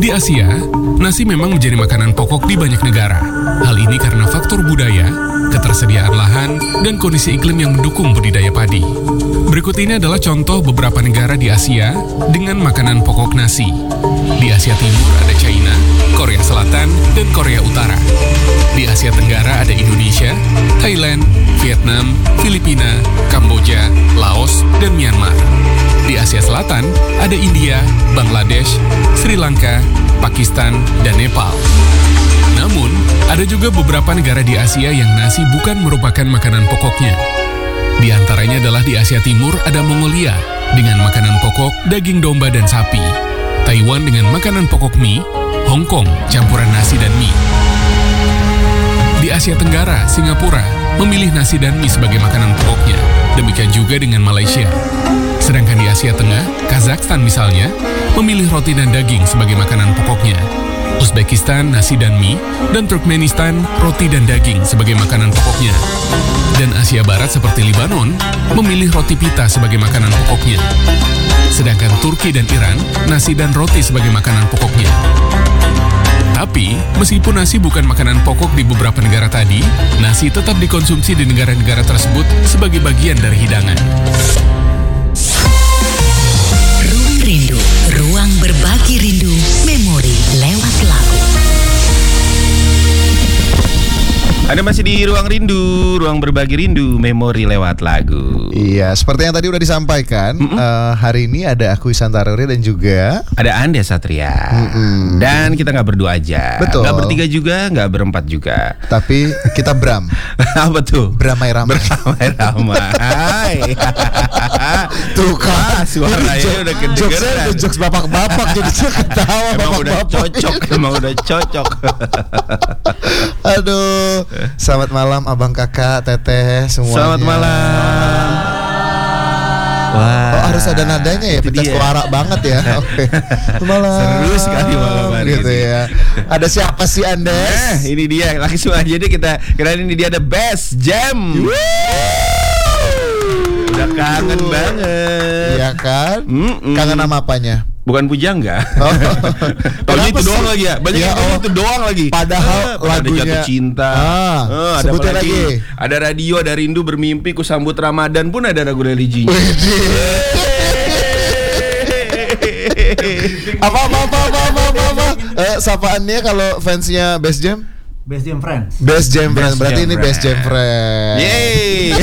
Di Asia, nasi memang menjadi makanan pokok di banyak negara. Hal ini karena faktor budaya, ketersediaan lahan, dan kondisi iklim yang mendukung budidaya padi. Berikut ini adalah contoh beberapa negara di Asia dengan makanan pokok nasi. Di Asia Timur ada China, Korea Selatan, dan Korea Utara. Di Asia Tenggara ada Indonesia, Thailand, Vietnam, Filipina, Kamboja, Laos, dan Myanmar. Di Asia Selatan ada India, Bangladesh, Sri Lanka, Pakistan, dan Nepal. Namun, ada juga beberapa negara di Asia yang nasi bukan merupakan makanan pokoknya. Di antaranya adalah di Asia Timur ada Mongolia dengan makanan pokok daging domba dan sapi, Taiwan dengan makanan pokok mie, Hong Kong campuran nasi dan mie. Di Asia Tenggara, Singapura memilih nasi dan mie sebagai makanan pokoknya, demikian juga dengan Malaysia. Sedangkan di Asia Tengah, Kazakhstan misalnya, memilih roti dan daging sebagai makanan pokoknya. Uzbekistan nasi dan mie, dan Turkmenistan roti dan daging sebagai makanan pokoknya. Dan Asia Barat seperti Libanon memilih roti pita sebagai makanan pokoknya. Sedangkan Turki dan Iran nasi dan roti sebagai makanan pokoknya. Tapi, meskipun nasi bukan makanan pokok di beberapa negara tadi, nasi tetap dikonsumsi di negara-negara tersebut sebagai bagian dari hidangan. Ruang Rindu, ruang berbagi rindu, memori lewat lagu. Ada masih di Ruang Rindu, ruang berbagi rindu, memori lewat lagu. Iya, seperti yang tadi udah disampaikan, hari ini ada aku Ihsan Taruri dan juga Ada Anda Satria. Dan kita nggak berdua aja. Betul. Nggak bertiga juga, nggak berempat juga. tapi kita Bram, Apa tuh? Beramai-ramai. Ramai-ramai. Tuh kan, Suaranya udah kedengeran. jokes bapak-bapak jadi ketawa Emang udah bapak-bapak. cocok. Aduh, selamat malam abang kakak teteh semuanya. Selamat malam. Wah. Oh, harus ada nadanya ya, Itu pecah dia. suara banget ya. Oke. Malam. Seru sekali malam hari gitu ini. ya. Ada siapa sih Andes? Ini dia, langsung aja deh kita kenalin, ini dia ada Best Jam. Udah kangen banget. Iya kan? Kangen sama apanya? Bukan Pujangga. Oh. Taunya Kenapa itu doang sih? lagi ya. Banyak Ya yang Allah. itu doang lagi. Padahal ada lagunya Jatuh Cinta. Ada sebutin apa lagi. Ada Radio, ada Rindu Bermimpi, Ku Sambut Ramadan pun ada lagu religinya. Apa? Sapaannya kalau fansnya Best Jam? Best Jam Friends. Best Jam Friends. Berarti Jam ini Best Jam Friends. Yeay.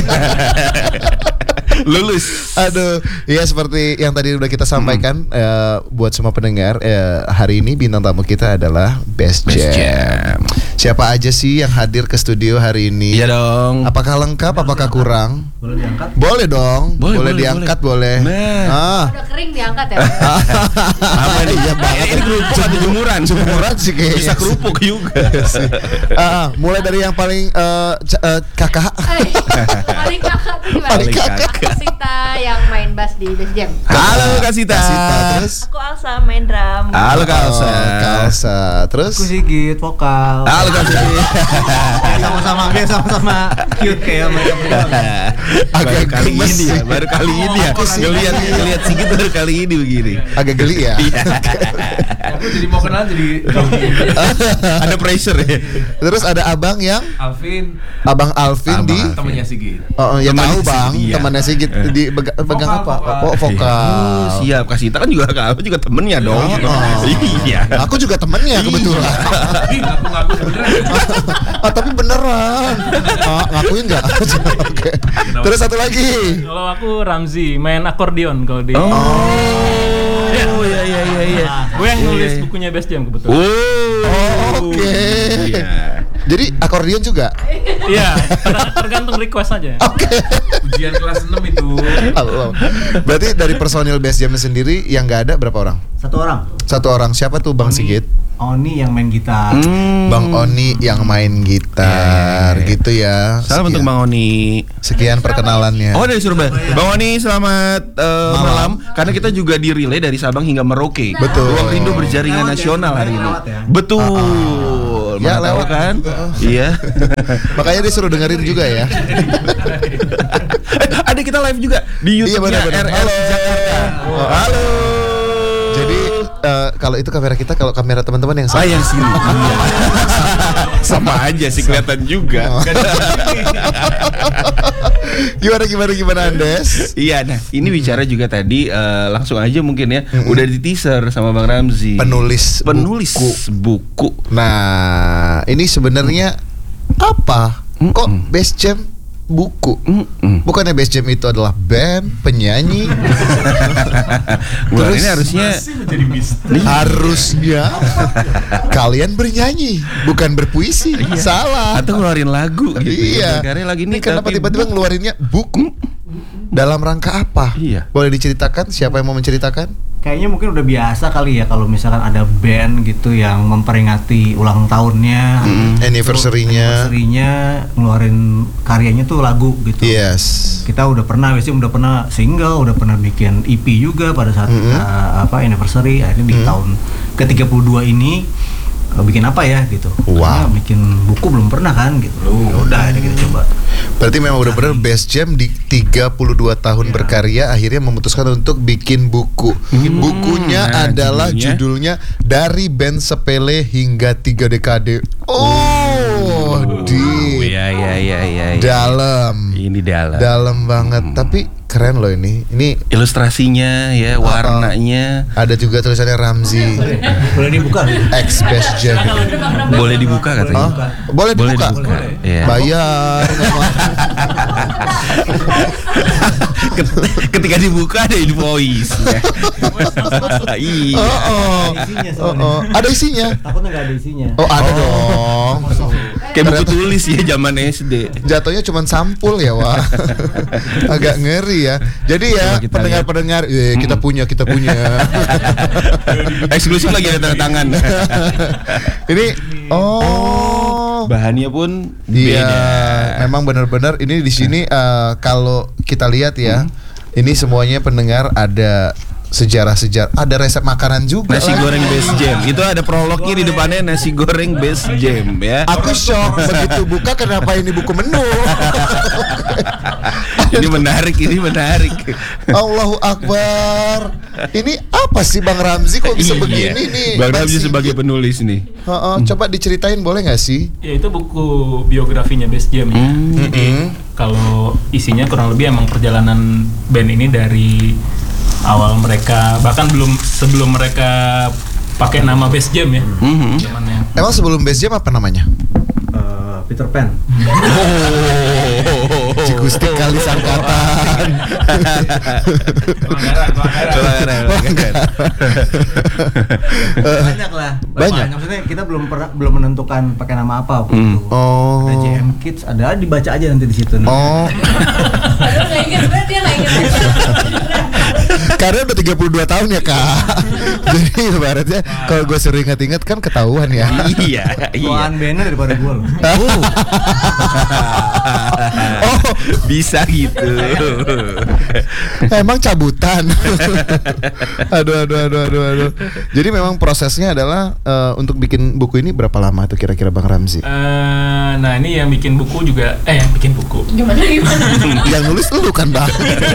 Lulus. Aduh, ya seperti yang tadi udah kita sampaikan, buat semua pendengar, hari ini bintang tamu kita adalah Best Jam. Siapa aja sih yang hadir ke studio hari ini? Iya dong. Apakah lengkap? Apakah kurang? Boleh diangkat? Boleh dong. Boleh, diangkat, boleh. Nah. Udah kering diangkat ya. Apa nih? Ya banget. Ini kerupuk atau jemuran? Jemuran sih kayaknya. Bisa kerupuk juga. Mulai dari yang paling kakak. Paling kakak tuh gimana? Paling kakak. Kasita yang main bass di Best Jam. Halo Kasita. Terus Aku Alsa main drum. Halo Kalsa. Kalsa. Terus Aku Sigit vokal. Halo Kalsa. Sama-sama cute kayak mereka berdua. agak Baru kali gemes ini sih. ya, baru kali ini ya. Ngelihat Sigit baru kali ini begini. Agak geli ya. Aku jadi mau kenal jadi Ada pressure ya. Terus ada abang yang Alvin, Abang Alvin Abang di Alvin. temennya Sigit. Oh, ya Temannya tahu bang, Sigit, iya. temannya Sigit di pegang apa? Vokal. Oh, vokal. Siap, Kasita kan juga aku juga temennya dong. Iya. Aku juga temennya kebetulan. Ngaku beneran. Tapi beneran. Ngakuin nggak? Oke. Terus satu lagi. Kalau aku Ramzi, main akordeon kalau di. Oh, iya. Gue yang nulis bukunya Best Jam kebetulan. Oke. Iya. Jadi akordeon juga. Iya, tergantung request aja. Oke. Ujian kelas 6 itu. Allah. Berarti dari personil Best Jam sendiri yang nggak ada berapa orang? Satu orang. Satu orang. Siapa tuh Bang Sigit? Oni yang main gitar. Bang Oni yang main gitar, gitu ya. Salam untuk Bang Oni. Sekian perkenalannya. Oh, dari Surabaya. Bang Oni selamat malam. Karena kita juga di relay dari Sabang hingga Merauke. Betul. Ruang Rindu berjaringan Lewat ya, nasional hari ini. lewat ya. Betul. Ya, Mana tahu lewat. kan? Iya. Makanya disuruh dengerin juga ya. Ada kita live juga di Iya, YouTube-nya benar-benar. RR Jakarta. Halo. Jadi kalau itu kamera kita, kalau kamera teman-teman yang yang sini. Iya. Sama aja sih kelihatan juga. Gimana Andes? Iya, nah ini bicara juga tadi langsung aja mungkin ya. Udah di teaser sama Bang Ramzi. Penulis buku. Nah, ini sebenarnya apa? Kok Best Jam buku? Bukannya Best Jam itu adalah band, penyanyi? Terus ini harusnya harusnya kalian bernyanyi, bukan berpuisi. Salah. atau ngeluarin lagu gitu. Iya. Karena lagi Ini kenapa tapi tiba-tiba ngeluarinnya buku? Dalam rangka apa? Iya. Boleh diceritakan? Siapa yang mau menceritakan? Kayaknya mungkin udah biasa kali ya kalau misalkan ada band gitu yang memperingati ulang tahunnya, Anniversary-nya. ngeluarin karyanya tuh lagu gitu. Yes. Kita udah pernah single, udah pernah bikin EP juga pada saat anniversary. Akhirnya di tahun ke-32 ini bikin apa ya gitu. Wow. Karena bikin buku belum pernah kan gitu. Ya udah akhirnya kita coba. Berarti memang benar-benar Best Jam di 32 tahun berkarya akhirnya memutuskan untuk bikin buku. Bukunya adalah judulnya Dari Band Sepele Hingga 3 Dekade. Iya. Dalam. Ini dalam. Dalam banget. Tapi keren loh ini. Ini Ilustrasinya ya, warnanya. ada juga tulisannya Ramzi Boleh dibuka? X Best Jam. Boleh dibuka katanya. Boleh dibuka. Iya. Bayar. Ketika dibuka ada invoice. Iya. Isinya soalnya. Ada isinya. Takutnya nggak ada isinya. Oh, ada dong. Kayak buku tulis ya zaman SD. Jatuhnya cuma sampul ya, Wak. Agak ngeri ya. Jadi ya, Coba kita pendengar-pendengar, kita punya. Eksklusif lagi ada tanda tangan. Ini Bahannya pun iya, beda. memang benar-benar ini di sini kalau kita lihat ya, ini semuanya pendengar ada sejarah-sejarah, ada resep makanan juga. Nasi goreng Best Jam. Itu ada prolognya di depannya, nasi goreng Best Jam ya. Aku shock begitu buka, kenapa ini buku menu? Ini menarik. Allahu Akbar. Ini apa sih Bang Ramzi kok bisa begini nih? Bang Ramzi sebagai penulis nih. Coba diceritain boleh nggak sih? Ya itu buku biografinya Best Jam ya. Jadi kalau isinya kurang lebih emang perjalanan band ini dari awal mereka, bahkan sebelum mereka pakai nama Best Jam ya. Zamannya. Emang sebelum Best Jam apa namanya? Peter Pan. Cikustik kali sangkatan. Banyak lah. Banyak. Maksudnya kita belum menentukan pakai nama apa waktu itu. Oh. Ada JM Kids, ada dibaca aja nanti di situ. Oh. Padahal nggak inget, berarti dia nggak inget. Karena udah 32 tahun ya, Kak. Jadi ibaratnya kalau gue suruh ingat-ingat kan ketahuan ya. Iya. Tuan bandnya daripada gue loh. Bisa gitu. Emang cabutan. Aduh. Jadi memang prosesnya adalah untuk bikin buku ini berapa lama tuh kira-kira Bang Ramzi? Nah ini yang bikin buku juga, yang bikin buku. Gimana? Yang nulis lu kan, Bang.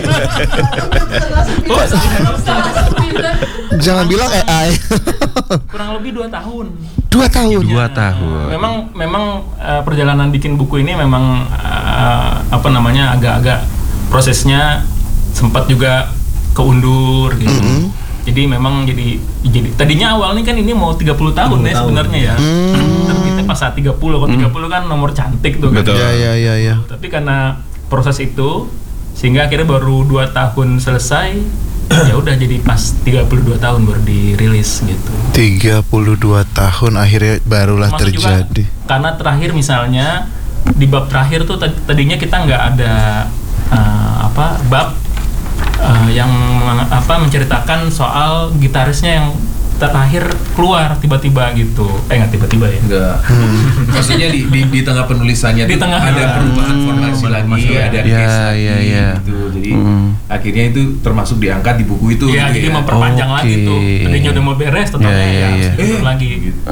Jangan bilang AI. Kurang lebih 2 tahun. 2 tahun. 2 tahun. Memang perjalanan bikin buku ini memang agak-agak prosesnya sempat juga keundur gitu. Jadi memang jadi tadinya awalnya kan ini mau 30 tahun ya sebenarnya ya. Terbitnya pas saat 30, kalau 30 kan nomor cantik tuh kan. Betul. Iya. Tapi karena proses itu sehingga akhirnya baru 2 tahun selesai. Ya udah jadi pas 32 tahun baru dirilis gitu. 32 tahun akhirnya barulah Termasuk terjadi. juga karena terakhir misalnya di bab terakhir tuh tadinya kita nggak ada bab yang menceritakan soal gitarisnya yang terakhir keluar tiba-tiba gitu. Nggak tiba-tiba ya. Enggak. Maksudnya di tengah penulisannya Di tuh tengah, ada perubahan formasi lagi, ada case lagi gitu. Jadi akhirnya itu termasuk diangkat di buku itu. Iya, gitu jadi ya. memperpanjang lagi tuh. Tadinya udah mau beres tetapnya harus diulang lagi gitu.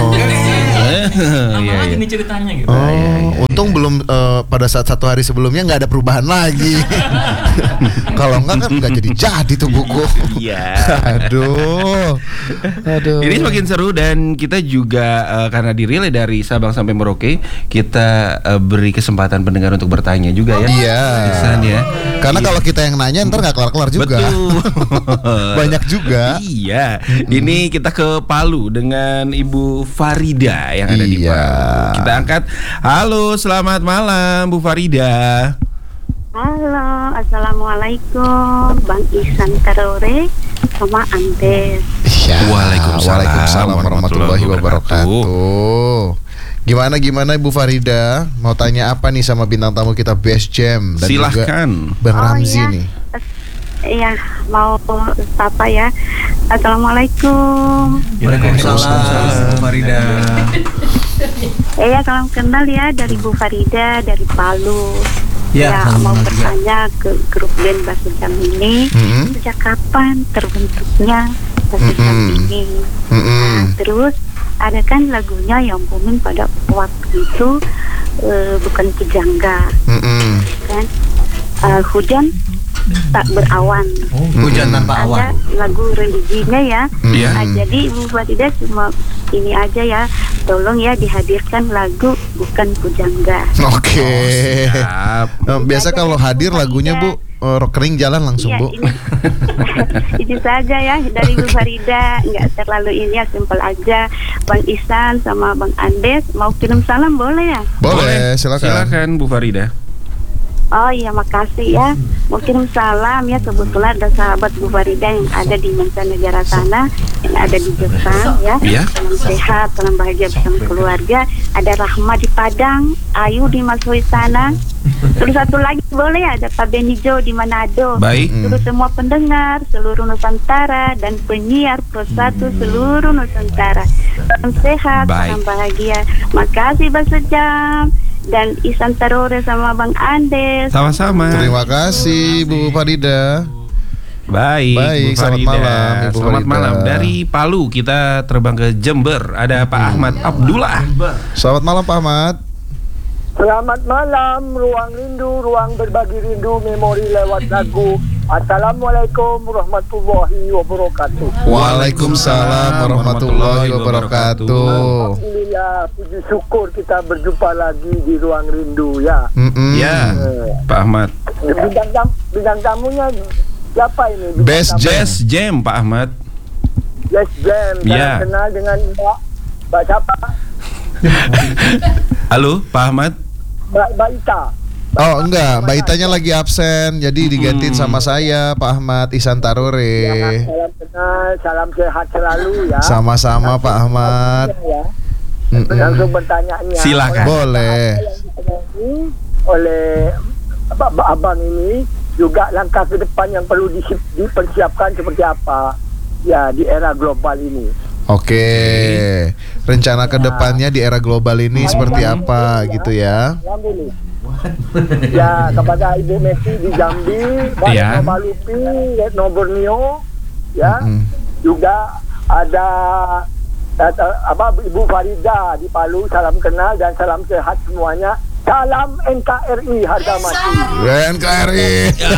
Tambah lagi nih ceritanya gitu. Untung belum pada saat 1 hari sebelumnya nggak ada perubahan lagi. Kalau nggak kan nggak jadi tuh buku. Iya. Aduh. Aduh. Ini semakin seru dan kita juga karena direlay dari Sabang sampai Merauke, kita beri kesempatan pendengar untuk bertanya juga ya. Iya. Ihsan ya. Karena kalau kita yang nanya ntar nggak kelar-kelar juga. Betul. Banyak juga. Iya. Ini kita ke Palu dengan Ibu Farida yang ada di Iya. Palu. Kita angkat. Halo, selamat malam Bu Farida. Halo, assalamualaikum, Bang Ihsan Tarore sama Andes. Iya. Waalaikumsalam warahmatullahi wabarakatuh. Gimana Ibu Farida? Mau tanya apa nih sama bintang tamu kita Best Jam dan Silahkan. juga Bang Ramzi iya. nih. Iya, mau apa ya? Assalamualaikum. Waalaikumsalam, Bu Farida. Iya, salam kenal ya dari Bu Farida dari Palu. Ya, Ya, mau salam juga. bertanya ke grup band Basu Jam ini, sejak kapan terbentuknya Basu Jam ini? Nah, terus ada kan lagunya yang booming pada waktu itu, bukan Pujangga, kan? Hujan tak berawan. Hujan tanpa Ada awan. lagu religinya ya. Iya. Nah, jadi Ibu Farida cuma ini aja ya, tolong ya dihadirkan lagu bukan Pujangga. Oke. Siap. Biasa kalau hadir lagunya Bu kering jalan langsung Iya, Bu. Itu saja ya dari Bu Farida, nggak terlalu ini ya, simpel aja. Bang Ihsan sama Bang Andes mau kirim salam boleh ya? Boleh, silakan. Silakan Bu Farida. Oh iya, makasih ya. Mau kirim salam ya, kebetulan ada sahabat Bu Farida yang ada di mancanegara sana, yang ada di Jepang ya. Iya. Salam sehat, salam bahagia bersama keluarga. Ada Rahma di Padang, Ayu di Masui sana. Terus satu lagi boleh ya, ada Pak Benijo di Manado. Baik. Terus semua pendengar seluruh Nusantara dan penyiar Pro 1 seluruh Nusantara. Salam sehat, Baik. salam bahagia. Makasih Basu Jam dan Ihsan Tarore sama Bang Andes. Sama-sama. Terima kasih Bu Farida. Baik, Baik, Bu selamat Farida. malam, Ibu Selamat Farida. malam. Dari Palu kita terbang ke Jember. Ada Pak Ahmad Abdullah. Selamat malam Pak Ahmad. Selamat malam, ruang rindu, ruang berbagi rindu, memori lewat lagu. Assalamualaikum warahmatullahi wabarakatuh. Waalaikumsalam warahmatullahi wabarakatuh. Alhamdulillah, puji syukur kita berjumpa lagi di ruang rindu ya. Ya, Pak Ahmad. Bintang tamunya siapa ini? Bintang Best tamu- Jam. Best Jam Pak Ahmad. Best Jam. Ya. Saya kenal dengan Mbak siapa? Halo, Pak Ahmad. Mbak Ita. Oh enggak, Mbak Itanya lagi absen, jadi digantiin sama saya Pak Ahmad Ihsan Tarore. Salam kenal, salam sehat selalu ya. Sama-sama Pak Ahmad. Ya. Langsung bertanya-nya. Silakan. Boleh. Oleh abang ini juga langkah ke depan yang perlu dipersiapkan seperti apa ya di era global ini. Oke. Rencana ke depannya di era global ini seperti apa gitu ya? Ya, kepada Ibu Messi di Jambi, Pak Ya. Malupi, Retno Borneo, ya, juga ada Ibu Farida di Palu, salam kenal dan salam sehat semuanya. Salam NKRI harga mati. NKRI.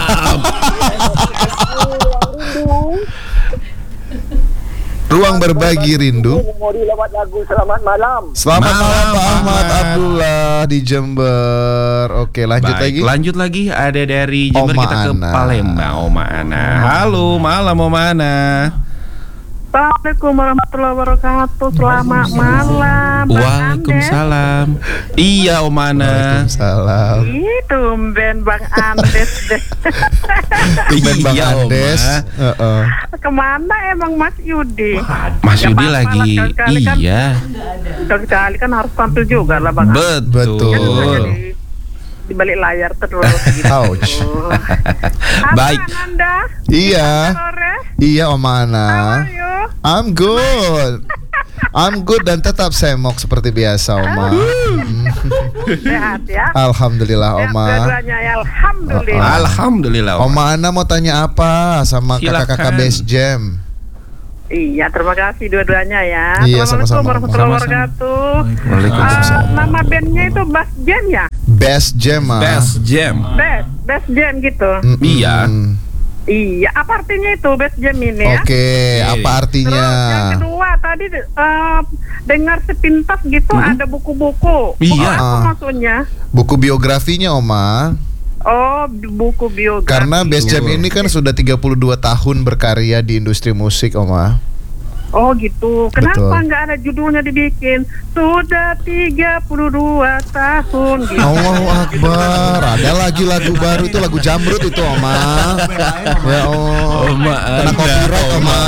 Ruang berbagi rindu. Memori lewat lagu selamat malam. Selamat malam Pak Ahmad Abdullah di Jember. Oke, lanjut Baik, lagi. lanjut lagi ada dari Jember Oma kita ke Ana. Palembang. Oma Ana. Halo, malam Oma Ana. Assalamualaikum warahmatullahi wabarakatuh. Selamat malam. Waalaikumsalam. Iya Oma Ana. Waalaikumsalam. Itu Ben Bang Andes deh. Tumben Bang Iya, Oma. Andes. Heeh. Kemana emang Mas Yudi? Mas Ya, Yudi apa-apa lagi. lah, sekali-kali kan. Iya. Sekali kan harus tampil juga lah Bang. Betul. Di balik layar terus gitu. Ouch. Baik. Anda, Iya. sore, Iya Oma Ana. ayo. I'm good. I'm good dan tetap semok seperti biasa Oma. Sehat ya. Alhamdulillah Oma. Dua-duanya ya, alhamdulillah. Alhamdulillah. Oma Ana mau tanya apa sama Silakan. kakak-kakak Best Jam? Iya, terima kasih dua-duanya ya. Iya, Assalamualaikum sama-sama. warahmatullahi wabarakatuh. Waalaikumsalam. Nama bandnya itu Bass Jam ya? Best Jam ah. Best Jam. Best Jam gitu. Iya. Iya, apa artinya itu Best Jam ini ya? Oke, apa artinya? Terus yang kedua tadi dengar sepintas gitu ada buku-buku. Iya. Buku apa maksudnya? Buku biografinya, Oma. Oh, buku biografi. Karena Best Jam ini kan sudah 32 tahun berkarya di industri musik, Oma. Oh gitu. Kenapa Betul. nggak ada judulnya dibikin? Sudah 32 tahun gitu. Allahu Akbar. Ada lagi lagu baru itu, lagu Jamrut itu, Oma. Ya Allah. Oma, kena copyright, Oma.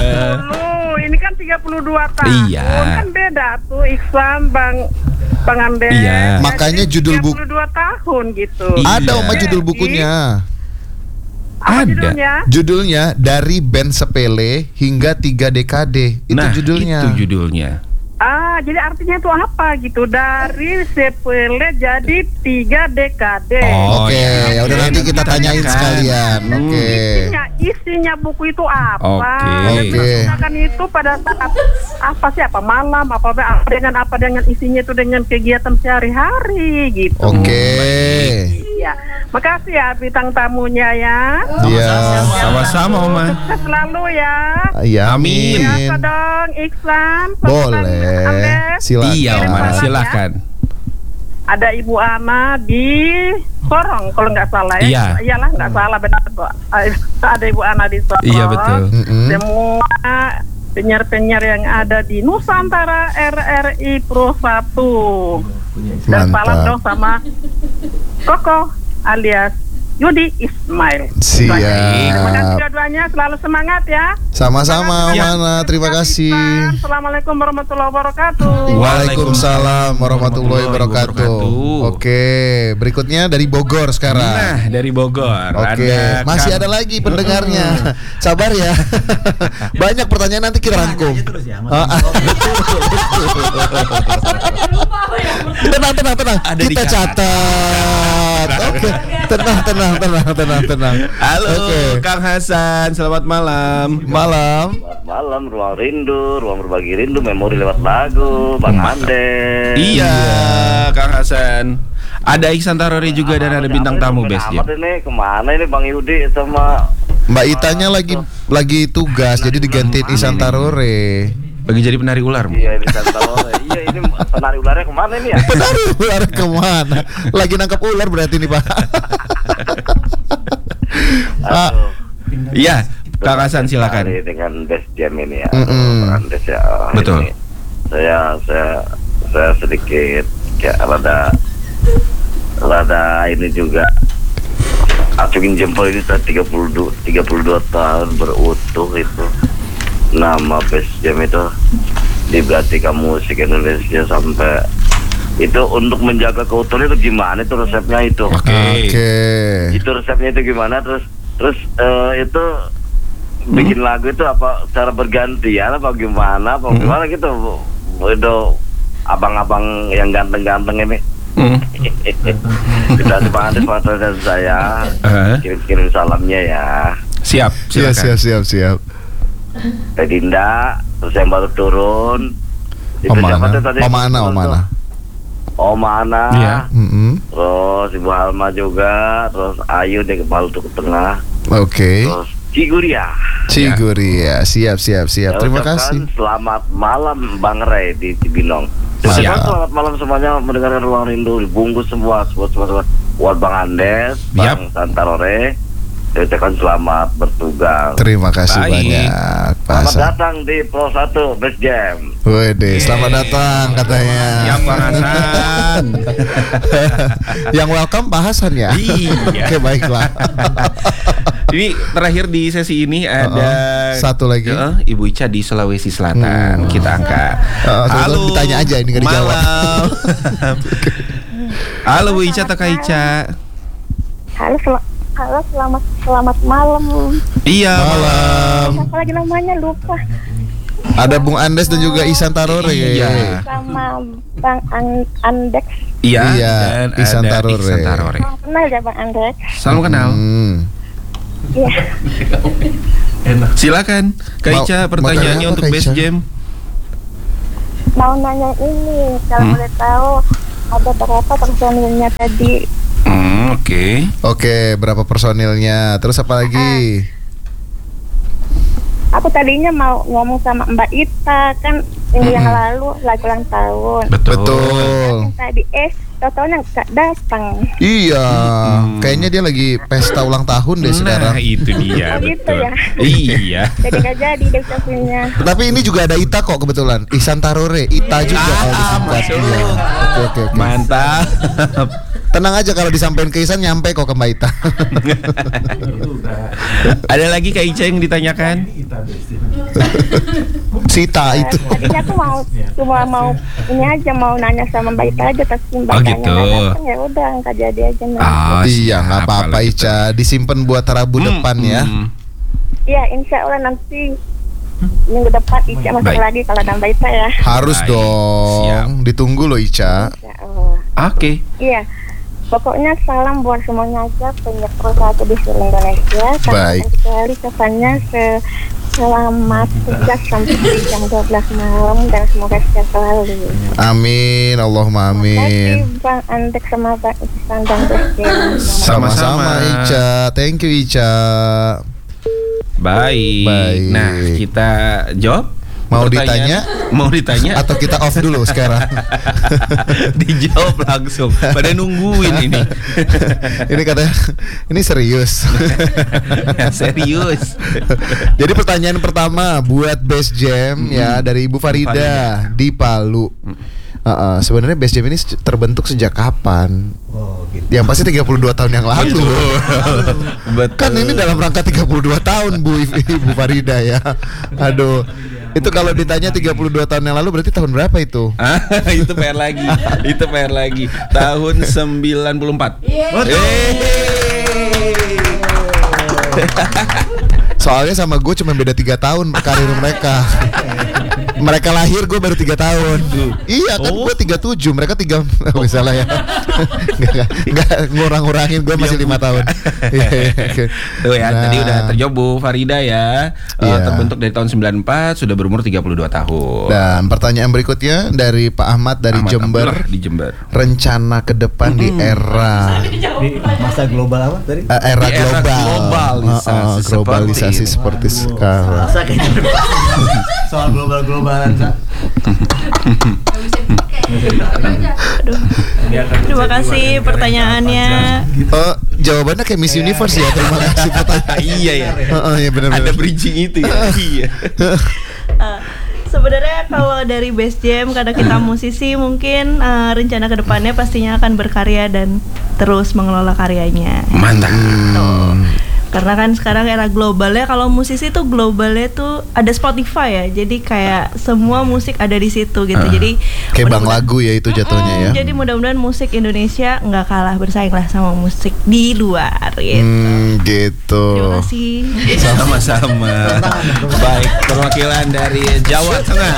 Ini kan 32 tahun. Iya. Kan beda tuh Iksan Bang Andes. Iya. Makanya judul buku 32 tahun gitu. ada, Oma, judul bukunya. Apa judulnya? Judulnya Dari Band Sepele Hingga 3 Dekade. Itu judulnya. Itu judulnya. Jadi artinya itu apa gitu? Dari sepele jadi 3 dekade. Oke, ya udah nanti kita tanyain sekalian. Oke. Isinya buku itu apa? Oke. Kan itu pada saat apa malam apa dengan isinya itu dengan kegiatan sehari-hari gitu. Oke. Iya. Makasih ya bintang tamunya ya. Iya. Sama-sama, Oma. Sukses selalu ya. Iya, amin. Biasa dong, Iksan. Boleh. Silakan. Iya, Oma, silakan. Ada Ibu Ana di Sorong kalau nggak salah ya. Iya. Iyalah nggak salah benar kok. Ada Ibu Ana di Sorong. Iya, betul. Semua penyiar-penyiar yang ada di Nusantara RRI Pro 1. Dan salam dong sama Koko alias Yudi Ismail. Siap. Terima kasih dua-duanya, selalu semangat ya. Sama-sama, Mana. Terima kasih. Assalamualaikum warahmatullahi wabarakatuh. Waalaikumsalam warahmatullahi wabarakatuh. Oke, berikutnya dari Bogor sekarang. Nah, dari Bogor. Oke, masih ada lagi pendengarnya. Sabar ya. Banyak pertanyaan, nanti kita rangkum. Tenang. Kita catat. Oke, tenang. Halo, Kang Hasan. Selamat malam. Malam, Ruang Rindu, Ruang Berbagi Rindu, Memori lewat lagu, Bang Andes. Iya, Kang Hasan. Ada Iksan Tarori juga dan ada bintang tamu Best Jam. Ini kemana ini Bang Yudi sama Mbak Itanya lagi tugas, jadi digantiin Ihsan Tarore. Lagi jadi penari ular. Iya, ini Tarore. Iya, ini penari ularnya kemana ini ya? Penari ular kemana? Lagi nangkap ular berarti nih, Pak. Iya, Kang Hasan silakan. Dengan Best Jam ini ya. Mm-mm. Andes ya. Betul. Ini, saya sedikit kayak rada ini juga acungin jempol ini 32 tahun berutuh itu. Nama Best Jam itu diberartikan musik Indonesia sampai itu untuk menjaga keutuhan itu gimana itu resepnya itu? Oke. Itu resepnya itu gimana terus itu bikin lagu itu apa cara bergantian apa gimana gitu itu abang-abang yang ganteng-ganteng ini kita Bang Andes dan saya kirim salamnya ya. Siap. Teh Dinda terus yang baru turun Oma Ana iya. Terus Ibu Alma juga, terus Ayu dia baru ke tengah. Oke. Terus Ciguria, siap. Terima kasih. Selamat malam Bang Ray di Cibinong. Siap. Selamat malam semuanya mendengarkan Ruang Rindu, dibungkus semua buat Bang Andes, Bang Santarore. Saya ucapkan selamat bertugas. Terima kasih banyak, Pak Selamat Hasan. datang di Pro 1 Best Jam. Wede, selamat datang katanya. Siap, Pak Hasan. Yang welcome Pak Hasan ya. Iya. Oke, baiklah. Ini terakhir di sesi ini ada satu lagi. Ibu Ica di Sulawesi Selatan. Kita angkat. Halo. Ditanya aja ini nggak dijawab. Malam. Halo Bu Ica, Taka Ica. Halo, selamat malam. Iya, malam. Apa lagi namanya lupa. Ada Bung Andes dan juga Ihsan Tarore. Iya. Sama Bang Andes. Iya. Dan Ihsan Tarore. Salam kenal ya Bang Andes. Salam kenal. Iya. Silakan, Kak Ica, pertanyaannya untuk Best Jam. Mau nanya ini, kalau boleh tahu ada berapa personilnya tadi? Oke, berapa personilnya? Terus apa lagi? Aku tadinya mau ngomong sama Mbak Ita kan minggu yang lalu lagi ulang tahun. Betul. Tadi tau-taunya nggak datang. Iya, kayaknya dia lagi pesta ulang tahun deh sekarang. Nah, itu dia. Oh gitu ya. Iya. Jadi nggak jadi deh ucapinnya. Tapi ini juga ada Ita kok kebetulan. Ihsan Tarore, Ita juga kalau disingkat. Iya. Oke. Mantap. Tenang aja kalau disampaikan ke Ihsan nyampe kok ke Mbak Ita. Ada lagi Kak Ica yang ditanyakan? Sita itu. Tadinya aku cuma mau ini aja mau nanya sama Mbak Ita aja tapi Mbak Ita gitu. nggak datang ya udah nggak jadi aja. Iya nggak apa-apa Ica, disimpan buat Rabu depan ya. Iya insya Allah nanti minggu depan Ica masuk Baik. lagi kalau ada Mbak Ita ya. Harus dong, ditunggu loh Ica. Oke. Iya. Pokoknya salam buat semuanya aja penyiar satu di seluruh Indonesia. Baik. Sekali kesannya selamat tugas sampai jam 12 malam dan semoga sehat selalu. Amin, Allahumma amin. Terima kasih Bang Antek sama Bang Ihsan dan Besjen. Sama-sama Ica, thank you Ica. Baik. Nah, kita jawab. Mau Mau ditanya atau kita off dulu sekarang? Dijawab langsung. Pada nungguin ini. Ini katanya ini serius. Serius. Jadi pertanyaan pertama buat Best Jam ya dari Ibu Farida di Palu. Sebenarnya Best Jam ini terbentuk sejak kapan? Oh, gitu. Yang pasti 32 tahun yang lalu. Betul. Kan ini dalam rangka 32 tahun Ibu Farida ya. Aduh. Itu kalau ditanya 32 tahun yang lalu berarti tahun berapa itu? Itu PR lagi. Tahun 94. Soalnya sama gue cuma beda 3 tahun karir mereka. Mereka lahir gue baru 3 tahun. Iya kan gue 37, mereka 3. Salah ya. Enggak ngurang-ngurangin, gue masih 5 tahun. Tuh ya, tadi udah terjawab Bu Farida ya. Terbentuk dari tahun 94, sudah berumur 32 tahun. Dan pertanyaan berikutnya dari Pak Ahmad dari Jember. Di Jember. Rencana ke depan di era Di masa global apa tadi? Era globalisasi seperti sekarang. Soal global-globalan. Terima kasih pertanyaannya. Jawabannya kayak Miss Universe ya. Terima kasih pertanyaan. Iya ya. Iya benar-benar. Ada bridging itu ya. Iya. Sebenarnya kalau dari Best Jam karena kita musisi mungkin rencana kedepannya pastinya akan berkarya dan terus mengelola karyanya. Mantap. Karena kan sekarang era globalnya, kalau musisi tuh globalnya tuh ada Spotify ya, jadi kayak semua musik ada di situ gitu. Jadi kayak bank lagu ya itu jatuhnya ya. Jadi mudah-mudahan musik Indonesia nggak kalah bersaing lah sama musik di luar gitu. Gitu. Terima kasih. Sama-sama. Baik, perwakilan dari Jawa Tengah.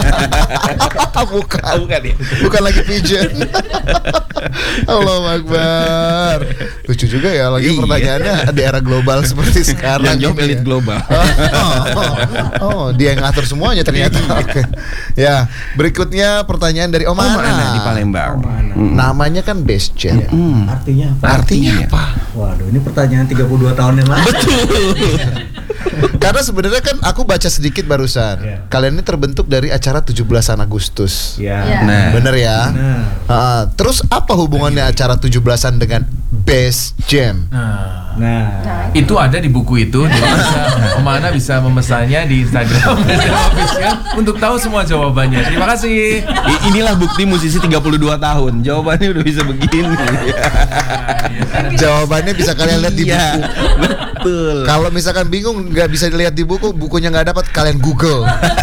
Bukan ya. Bukan lagi pigeon. Allahu Akbar. Lucu juga ya lagi pertanyaannya di era global seperti sekarang. Yang jawab elit global. Dia yang ngatur semuanya ternyata. Oke. Ya, berikutnya pertanyaan dari Om Ana di Palembang. Namanya kan Best Jam. Artinya apa? Waduh, ini pertanyaan 32 tahun yang lalu. Betul. Karena sebenarnya kan aku baca sedikit barusan. Kalian ini terbentuk dari acara 17-an Agustus. Nah, bener ya. Terus apa hubungannya acara 17-an dengan Best Jam? Nah, itu ada di buku itu. Jadi Om Ana bisa memesannya di Instagram official untuk tahu semua jawabannya. Terima kasih. Inilah bukti musisi 32 tahun. Jawabannya udah bisa begini. Jawabannya bisa kalian lihat di buku. Betul. Kalau misalkan bingung nggak bisa dilihat di buku, bukunya nggak dapat, kalian Google.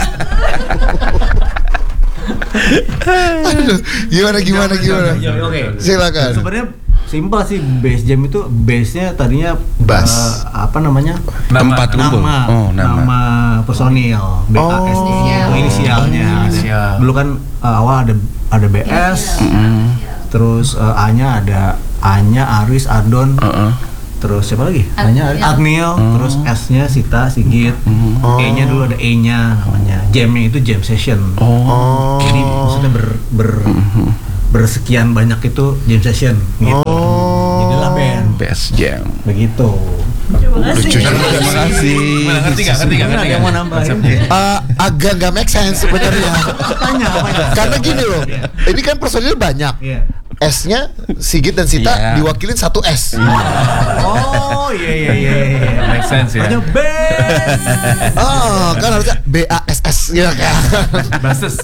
Aduh, gimana? Oke. Silakan. Sebenarnya simpel sih, Best Jam itu base-nya tadinya bass. Apa namanya? Tempat kumpul. Nama personil. BAS itu inisialnya. Dulu kan awal ada BS. Terus A-nya ada A-nya Aris, Adon. Terus siapa lagi? A-nya Agniel, terus S-nya Sita, Sigit. E-nya dulu ada E-nya namanya. Jam-nya itu jam session. Jadi maksudnya bersekian banyak itu jam session gitu. Jadilah band. Best Jam. Begitu. Lucu juga. Terima kasih. Ngerti nggak? Yang mau nambahin? Agak nggak make sense sebenarnya. Karena gini loh, ini kan personil banyak. S-nya Sigit dan Sita diwakilin satu S. Oh iya. Make sense ya. Hanya best. Kan harusnya BASS ya kan. Basis.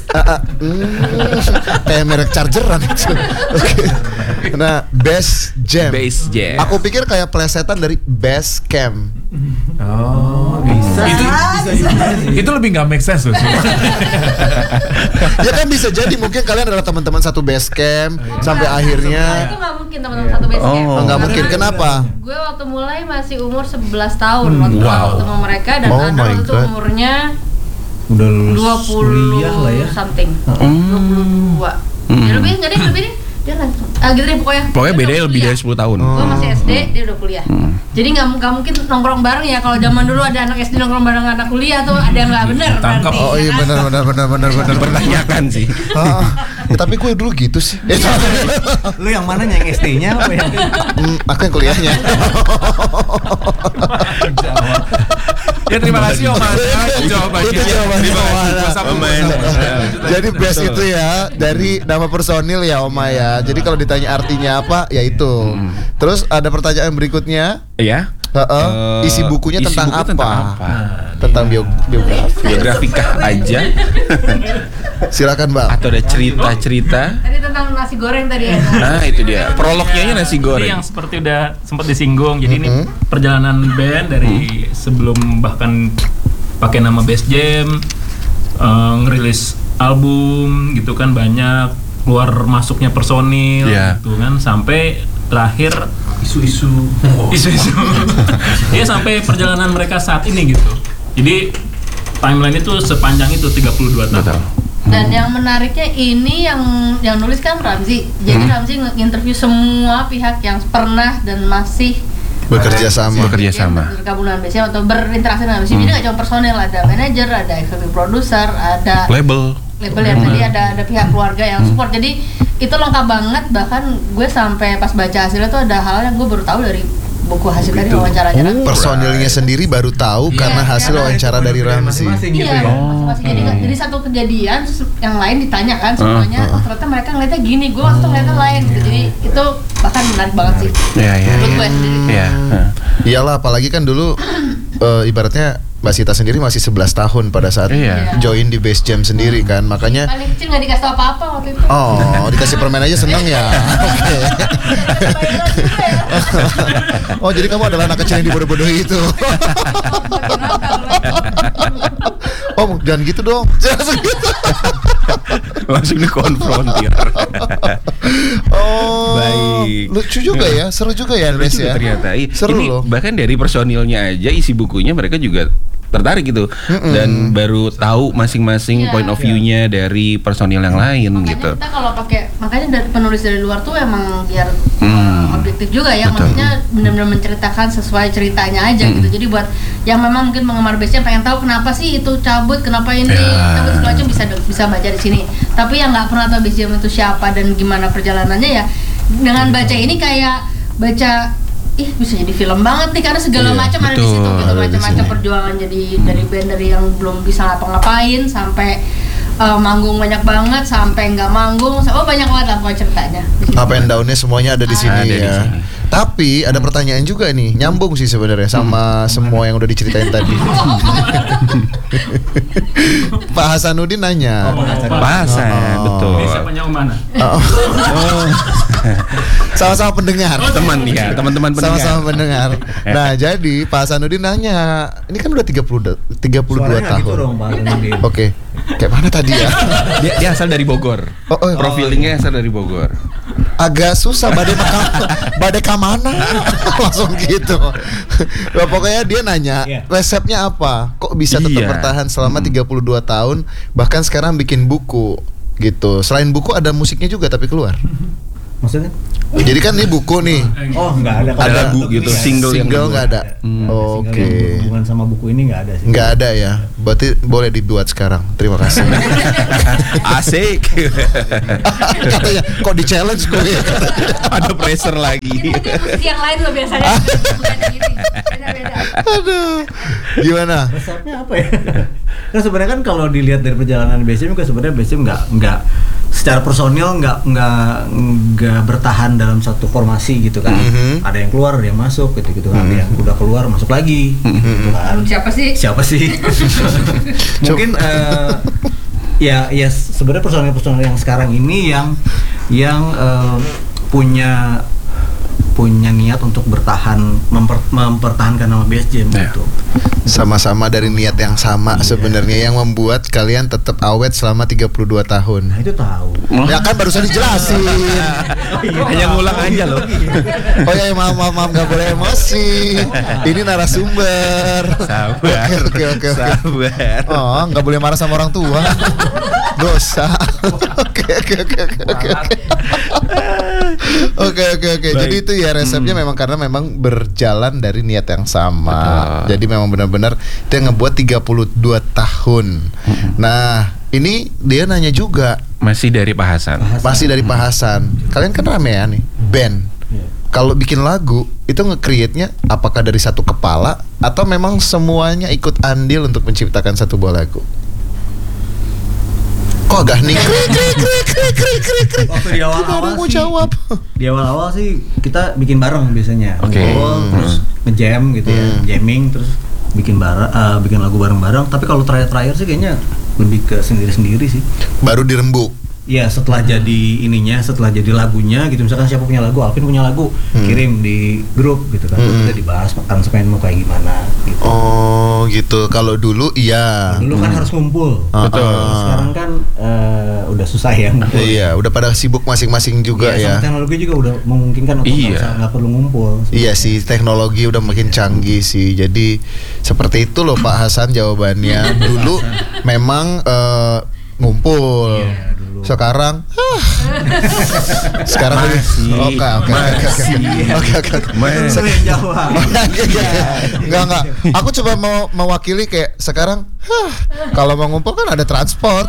Kayak merek chargeran itu. Oke. Nah, Best Jam. Best Jam. Aku pikir kayak plesetan dari Best Camp. Oh, bisa. Itu lebih nggak make sense loh. Ya kan bisa jadi mungkin kalian adalah teman-teman satu base camp sampai akhirnya. Itu nggak mungkin teman-teman satu base camp. Nggak mungkin. Kenapa? Gue waktu mulai masih umur 11 tahun waktu ketemu mereka dan Ana waktu itu umurnya udah lulus 20 kuliah lah ya. Something. 22. Ya lebih enggak deh, lebih deh. Dia langsung gitu deh pokoknya. Pokoknya bedanya lebih dari 10 tahun. Gue masih SD, dia udah kuliah. Jadi nggak mungkin nongkrong bareng ya. Kalau zaman dulu ada anak SD nongkrong bareng anak kuliah tuh ada yang nggak bener. Tangkap. Oh iya benar. Pertanyakan sih. Tapi gue dulu gitu sih. Lu yang mana yang SD-nya apa yang? Aku yang kuliahnya. Ya terima kasih Om Ana jawabannya. Jadi best itu ya dari nama personil ya Oma ya. Jadi kalau ditanya artinya apa ya itu. Terus ada pertanyaan berikutnya. Iya. Isi bukunya tentang apa? Tentang biografi. Biografikah aja? Silakan Bang. Atau ada cerita-cerita? Tadi tentang nasi goreng tadi ya. Nah itu dia. Prolognya nasi goreng. Ini yang seperti udah sempat disinggung. Jadi ini perjalanan band dari sebelum bahkan pakai nama Best Jam, ngerilis album gitu kan, banyak keluar masuknya personil gitu kan, sampai terakhir isu-isu ya sampai perjalanan mereka saat ini gitu. Jadi timeline itu sepanjang itu 32 tahun. Dan yang menariknya ini yang nulis kan Ramzi. Jadi Ramzi nge-interview semua pihak yang pernah dan masih bekerja sama bergabung dengan BCM atau berinteraksi dengan BCM. Jadi nggak cuma personel, ada manajer, ada executive producer, ada label yang tadi ada pihak keluarga yang support. Jadi itu lengkap banget. Bahkan gue sampai pas baca hasilnya tuh ada hal yang gue baru tahu dari buku hasil dari wawancaranya. Personilnya sendiri baru tahu karena hasil wawancara dari Ramzi. Iya, masing-masing. Jadi satu kejadian yang lain ditanyakan semuanya. Oh ternyata mereka ngeliatnya gini, gue waktu ngeliatnya lain gitu. Jadi itu bahkan menarik banget sih. Menurut gue sendiri. Iyalah, apalagi kan dulu ibaratnya Mbak Sita sendiri masih 11 tahun pada saat join di Best Jam sendiri kan, makanya paling kecil nggak dikasih apa-apa waktu itu. Oh, dikasih permen aja seneng ya. Oh, jadi kamu adalah anak kecil yang dibodoh-bodohi itu. Oh, jangan gitu dong. Jangan gitu. Langsung dikonfrontir. Oh, baik. Lucu juga ya, seru juga ya, Bes ya. Ternyata seru ini loh. Bahkan dari personilnya aja isi bukunya mereka juga tertarik gitu dan baru tahu masing-masing point of view-nya dari personil yang lain. Makanya gitu. Kita kalau pakai, makanya dari penulis dari luar tuh emang biar objektif juga ya. Betul. Maksudnya benar-benar menceritakan sesuai ceritanya aja gitu. Jadi buat yang memang mungkin penggemar Base Jam pengen tahu kenapa sih itu cabut, kenapa ini cabut segala macam bisa baca di sini. Tapi yang nggak pernah tahu Base Jam itu siapa dan gimana perjalanannya ya, dengan baca ini kayak baca bisa jadi film banget nih karena segala macam ada di situ gitu, macam-macam perjuangan jadi dari band dari yang belum bisa ngapa-ngapain sampai manggung banyak banget sampai nggak manggung, banyak banget lah pokoknya ceritanya. Up and down-nya semuanya ada di sini ya. Tapi ada pertanyaan juga nih, nyambung sih sebenarnya sama semua yang udah diceritain tadi. Pak Hasanuddin nanya. Pak Hasan, betul. Ini siapanya Om Ana? Sama-sama pendengar. Teman-teman pendengar. Sama-sama pendengar. Nah, jadi Pak Hasanuddin nanya, ini kan udah 32 tahun. Gitu dong, Pak Hasanuddin. Oke. Kayak mana tadi ya? Dia asal dari Bogor. Profilingnya asal dari Bogor. Agak susah badai kamana langsung gitu. Nah, pokoknya dia nanya resepnya apa? Kok bisa tetap bertahan selama 32 tahun bahkan sekarang bikin buku gitu. Selain buku ada musiknya juga tapi keluar. Maksudnya? Jadi kan ini buku nih. Oh, nggak ada. Ada lagu gitu, single yang nggak ada. Oke. Hubungan sama buku ini nggak ada sih. Nggak ada ya. Berarti boleh dibuat sekarang. Terima kasih. Asik. Katanya kok di challenge gue. Ada pressure lagi. Musisi yang lain loh biasanya. Bukan yang ini. Beda-beda. Aduh. Gimana? Resepnya apa ya? Nah sebenarnya kan kalau dilihat dari perjalanan BSM kan sebenarnya BSM nggak secara personil nggak bertahan dalam satu formasi gitu kan. Ada yang keluar, ada yang masuk gitu kan. Ada yang udah keluar masuk lagi gitu kan. Siapa sih? Mungkin ya sebenarnya personil yang sekarang ini yang punya niat untuk bertahan mempertahankan nama Best Jam gitu. Sama-sama dari niat yang sama sebenarnya yang membuat kalian tetap awet selama 32 tahun. Nah, itu tahu. Ya kan barusan dijelasin. Hanya ngulang aja loh. Oh ya maaf nggak boleh emosi. Ini narasumber. Sabar. Oke. Sabar. Oh, nggak boleh marah sama orang tua. Dosa. Oke. Jadi itu ya resepnya memang karena memang berjalan dari niat yang sama. Jadi memang benar-benar dia ngebuat 32 tahun. Nah, ini dia nanya juga. Masih dari Pak Hasan. Masih dari Pak Hasan. Kalian kan ramean nih, band. Kalau bikin lagu itu nge-create-nya apakah dari satu kepala atau memang semuanya ikut andil untuk menciptakan satu buah lagu? Kok agak nih? Waktu di awal-awal mau sih, jawab. Di awal-awal sih kita bikin bareng biasanya. Oke. Terus ngejam gitu ya, jamming terus bikin lagu bareng-bareng. Tapi kalau terakhir sih kayaknya lebih ke sendiri-sendiri sih. Baru dirembuk. Iya, setelah jadi lagunya gitu. Misalkan siapa punya lagu, Alvin punya lagu, kirim di grup gitu kan. Kita dibahas aransemen mau kayak gimana gitu. Oh, gitu. Kalau dulu iya. Dulu kan harus ngumpul. Betul. Sekarang kan udah susah ya ngumpul. Iya, udah pada sibuk masing-masing juga ya. Sama teknologi juga udah memungkinkan untuk nggak perlu ngumpul. Iya sih, teknologi udah makin canggih sih. Jadi seperti itu loh Pak Hasan jawabannya. Dulu memang ngumpul. Sekarang Enggak. Aku coba mau mewakili kayak sekarang kalau mau ngumpul kan ada transport.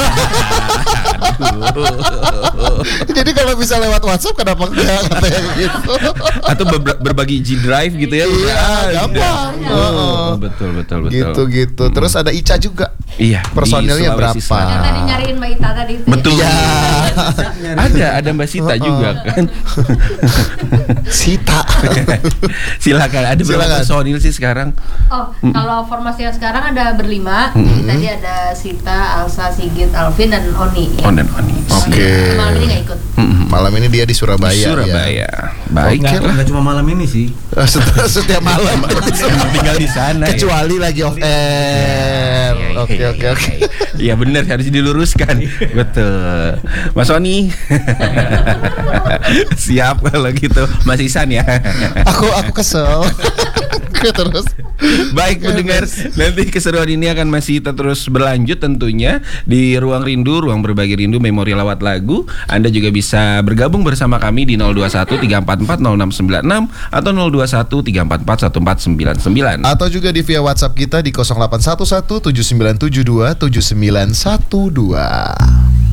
Jadi kalau bisa lewat WhatsApp kenapa enggak katanya gitu. Atau berbagi G-Drive gitu ya. Iya, gampang. Betul. Gitu. Terus ada Ica juga. Iya. Personilnya berapa? Yang tadi nyariin Mbak Ita tadi. Betul. Ya. Ada Mbak Sita juga kan. Sita. Silakan. Ada berapa personil sih sekarang? Oh, kalau formasi yang sekarang ada berlima. Tadi ada Sita, Alsa, Sigit, Alvin dan Oni. Ya. Dan Oni. Oke. Malam ini nggak ikut. Malam ini dia di Surabaya. Ya. Baik. Nggak cuma malam ini sih. Setiap malam. Tinggal di sana. Kecuali lagi off air. Oke. Iya benar, harus diluruskan. Betul. Mas Oni. Siap kalau gitu. Mas Isan ya. Aku kesel. Terus. Baik pendengar, nanti keseruan ini akan masih terus berlanjut tentunya di Ruang Rindu, Ruang Berbagi Rindu, Memori Lewat Lagu. Anda juga bisa bergabung bersama kami di 021-344-0696 atau 021-344-1499 atau juga di via WhatsApp kita di 0811-7972-7912.